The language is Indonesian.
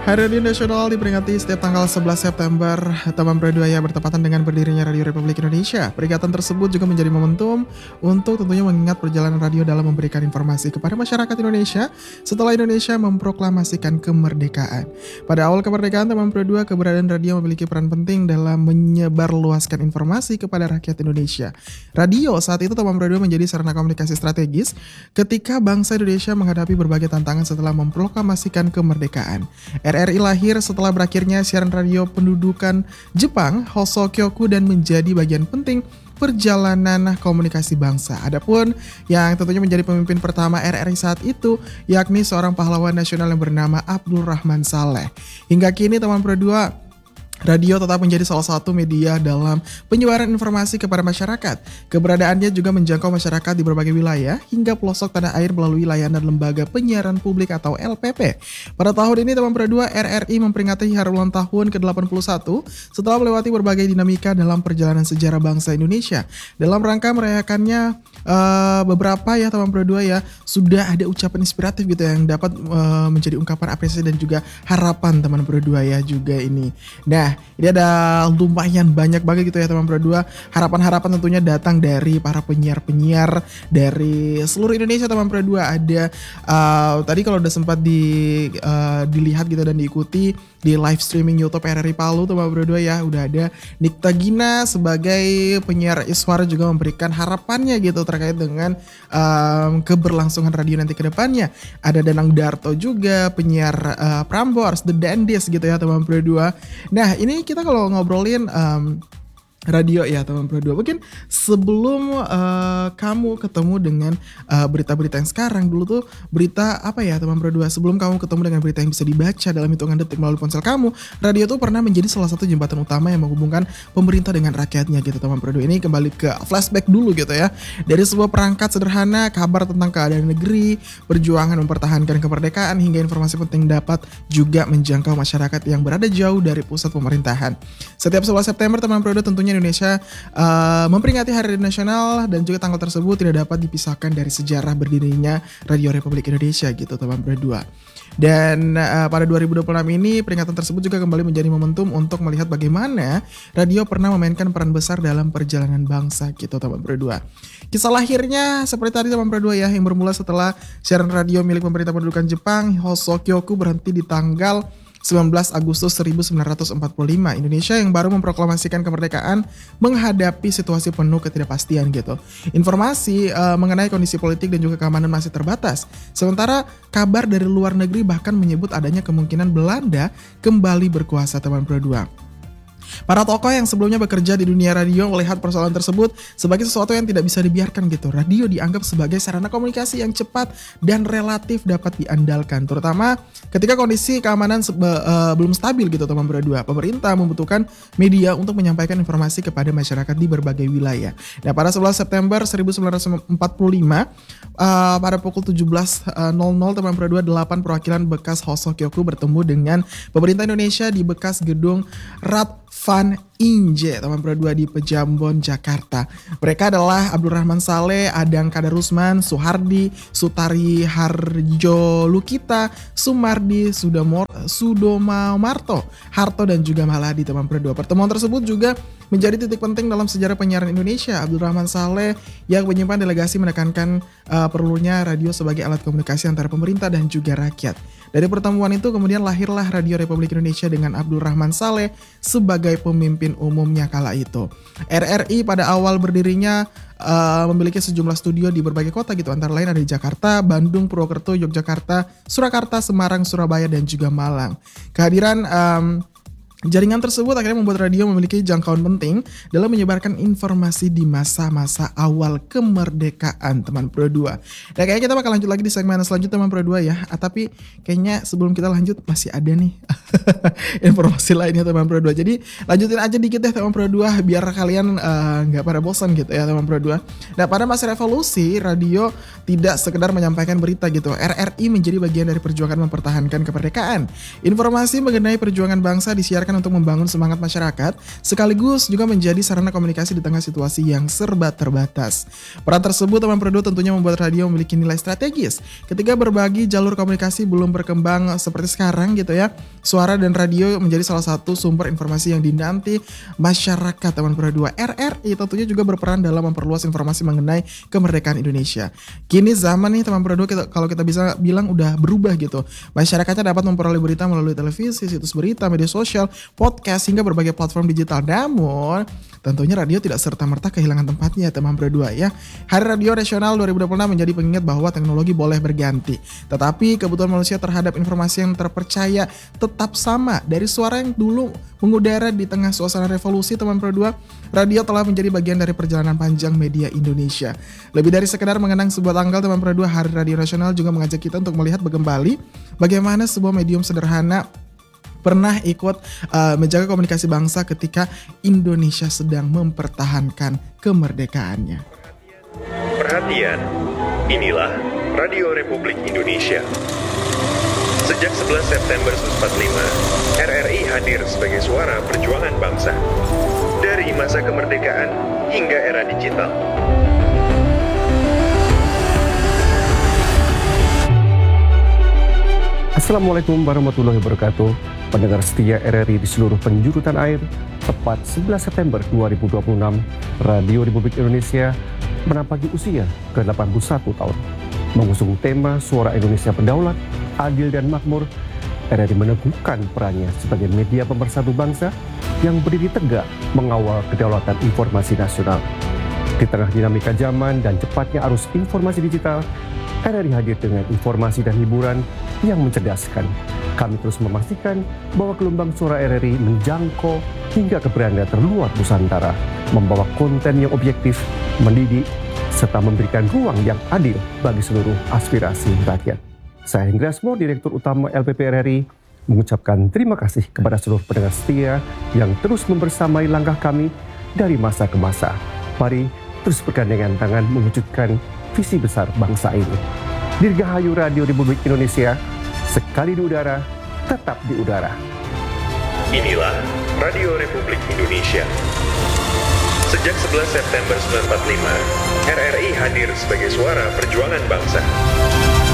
Hari Radio Nasional diperingati setiap tanggal 11 September tahun 2022 bertepatan dengan berdirinya Radio Republik Indonesia. Peringatan tersebut juga menjadi momentum untuk tentunya mengingat perjalanan radio dalam memberikan informasi kepada masyarakat Indonesia setelah Indonesia memproklamasikan kemerdekaan. Pada awal kemerdekaan tahun 2022, keberadaan radio memiliki peran penting dalam menyebarluaskan informasi kepada rakyat Indonesia. Radio saat itu tahun 2022 menjadi sarana komunikasi strategis ketika bangsa Indonesia menghadapi berbagai tantangan setelah memproklamasikan kemerdekaan. RRI lahir setelah berakhirnya siaran radio pendudukan Jepang, Hosokyoku, dan menjadi bagian penting perjalanan komunikasi bangsa. Adapun yang tentunya menjadi pemimpin pertama RRI saat itu, yakni seorang pahlawan nasional yang bernama Abdul Rahman Saleh. Hingga kini tahun 2022, radio tetap menjadi salah satu media dalam penyebaran informasi kepada masyarakat. Keberadaannya juga menjangkau masyarakat di berbagai wilayah hingga pelosok tanah air melalui layanan Lembaga Penyiaran Publik atau LPP. Pada tahun ini tahun 2022, RRI memperingati hari ulang tahun ke-81 setelah melewati berbagai dinamika dalam perjalanan sejarah bangsa Indonesia. Dalam rangka merayakannya beberapa ya tahun 2022 ya sudah ada ucapan inspiratif gitu yang dapat menjadi ungkapan apresiasi dan juga harapan teman 2022 ya juga ini. Nah, ini ada lumayan banyak banget gitu ya teman 2022. Harapan-harapan tentunya datang dari para penyiar-penyiar dari seluruh Indonesia teman 2022. Ada tadi kalau udah sempat dilihat gitu dan diikuti di live streaming YouTube RRI Palu teman 2022 ya, udah ada Nikta Gina sebagai penyiar Iswara juga memberikan harapannya gitu terkait dengan keberlangsungan radio nanti ke depannya. Ada Danang Darto juga penyiar Prambors, The Dandies gitu ya teman 2022. Nah, ini kita kalau ngobrolin radio ya teman 2022, mungkin sebelum kamu ketemu dengan berita-berita yang sekarang, dulu tuh berita apa ya teman 2022, sebelum kamu ketemu dengan berita yang bisa dibaca dalam hitungan detik melalui ponsel kamu, radio tuh pernah menjadi salah satu jembatan utama yang menghubungkan pemerintah dengan rakyatnya gitu teman 2022. Ini kembali ke flashback dulu gitu ya, dari sebuah perangkat sederhana, kabar tentang keadaan negeri, perjuangan mempertahankan kemerdekaan, hingga informasi penting dapat juga menjangkau masyarakat yang berada jauh dari pusat pemerintahan. Setiap 11 September teman 2022 tentunya Indonesia memperingati Hari Radio Nasional, dan juga tanggal tersebut tidak dapat dipisahkan dari sejarah berdirinya Radio Republik Indonesia gitu teman 2022. Dan pada 2026 ini peringatan tersebut juga kembali menjadi momentum untuk melihat bagaimana radio pernah memainkan peran besar dalam perjalanan bangsa gitu teman 2022. Kisah lahirnya seperti tadi teman 2022 ya, yang bermula setelah siaran radio milik pemerintah pendudukan Jepang, Hosokyoku, berhenti di tanggal 19 Agustus 1945. Indonesia yang baru memproklamasikan kemerdekaan menghadapi situasi penuh ketidakpastian gitu. Informasi mengenai kondisi politik dan juga keamanan masih terbatas. Sementara kabar dari luar negeri bahkan menyebut adanya kemungkinan Belanda kembali berkuasa teman 2022. Para tokoh yang sebelumnya bekerja di dunia radio melihat persoalan tersebut sebagai sesuatu yang tidak bisa dibiarkan gitu. Radio dianggap sebagai sarana komunikasi yang cepat dan relatif dapat diandalkan, terutama ketika kondisi keamanan belum stabil gitu teman 2022. Pemerintah membutuhkan media untuk menyampaikan informasi kepada masyarakat di berbagai wilayah. Nah, pada 11 September 1945 pada pukul 17.00 teman 2022, 8 perwakilan bekas Hosokyoku bertemu dengan pemerintah Indonesia di bekas gedung Van Inje teman 2022 di Pejambon, Jakarta. Mereka adalah Abdul Rahman Saleh, Adang Kadarusman, Suhardi, Sutari Harjo Lukita, Sumardi, Sudomamarto, Harto, dan juga Maladi teman 2022. Pertemuan tersebut juga menjadi titik penting dalam sejarah penyiaran Indonesia. Abdul Rahman Saleh yang menyimpan delegasi menekankan perlunya radio sebagai alat komunikasi antara pemerintah dan juga rakyat. Dari pertemuan itu kemudian lahirlah Radio Republik Indonesia dengan Abdul Rahman Saleh sebagai pemimpin umumnya kala itu. RRI pada awal berdirinya memiliki sejumlah studio di berbagai kota gitu, antara lain ada di Jakarta, Bandung, Purwokerto, Yogyakarta, Surakarta, Semarang, Surabaya, dan juga Malang. Kehadiran jaringan tersebut akhirnya membuat radio memiliki jangkauan penting dalam menyebarkan informasi di masa-masa awal kemerdekaan teman Pro 2. Dan kayaknya kita bakal lanjut lagi di segmen selanjutnya teman Pro 2 ya. Tapi kayaknya sebelum kita lanjut masih ada nih informasi lainnya teman Pro 2. Jadi lanjutin aja dikit deh teman Pro 2 biar kalian gak pada bosan gitu ya teman Pro 2. Nah, pada masa revolusi radio tidak sekedar menyampaikan berita gitu. RRI menjadi bagian dari perjuangan mempertahankan kemerdekaan. Informasi mengenai perjuangan bangsa disiarkan diciptakan untuk membangun semangat masyarakat, sekaligus juga menjadi sarana komunikasi di tengah situasi yang serba terbatas. Peran tersebut teman Pro 2 tentunya membuat radio memiliki nilai strategis. Ketika berbagi jalur komunikasi belum berkembang seperti sekarang gitu ya, suara dan radio menjadi salah satu sumber informasi yang dinanti masyarakat. Teman Pro 2, RRI tentunya juga berperan dalam memperluas informasi mengenai kemerdekaan Indonesia. Kini zaman nih teman Pro 2, kalau kita bisa bilang udah berubah gitu. Masyarakatnya dapat memperoleh berita melalui televisi, situs berita, media sosial, podcast, hingga berbagai platform digital. Namun, tentunya radio tidak serta-merta kehilangan tempatnya teman Pro 2 ya. Hari Radio Nasional 2026 menjadi pengingat bahwa teknologi boleh berganti. Tetapi kebutuhan manusia terhadap informasi yang terpercaya tetap sama. Dari suara yang dulu mengudara di tengah suasana revolusi teman Pro 2, radio telah menjadi bagian dari perjalanan panjang media Indonesia. Lebih dari sekedar mengenang sebuah tanggal teman Pro 2, Hari Radio Nasional juga mengajak kita untuk melihat kembali bagaimana sebuah medium sederhana pernah ikut menjaga komunikasi bangsa ketika Indonesia sedang mempertahankan kemerdekaannya. Perhatian, inilah Radio Republik Indonesia. Sejak 11 September 1945, RRI hadir sebagai suara perjuangan bangsa. Dari masa kemerdekaan hingga era digital. Assalamualaikum warahmatullahi wabarakatuh. Pendengar setia RRI di seluruh penjuru tanah air, tepat 11 September 2026, Radio Republik Indonesia menapaki usia ke-81 tahun. Mengusung tema Suara Indonesia Berdaulat, Adil dan Makmur, RRI meneguhkan perannya sebagai media pemersatu bangsa yang berdiri tegak mengawal kedaulatan informasi nasional. Di tengah dinamika zaman dan cepatnya arus informasi digital, RRI hadir dengan informasi dan hiburan yang mencerdaskan. Kami terus memastikan bahwa gelombang suara RRI menjangkau hingga ke beranda terluar Nusantara, membawa konten yang objektif, mendidik, serta memberikan ruang yang adil bagi seluruh aspirasi rakyat. Saya Hendra Asmo, Direktur Utama LPP RRI, mengucapkan terima kasih kepada seluruh pendengar setia yang terus membersamai langkah kami dari masa ke masa. Mari terus bergandengan tangan mewujudkan visi besar bangsa ini. Dirgahayu Radio Republik Indonesia, sekali di udara, tetap di udara. Inilah Radio Republik Indonesia. Sejak 11 September 1945, RRI hadir sebagai suara perjuangan bangsa.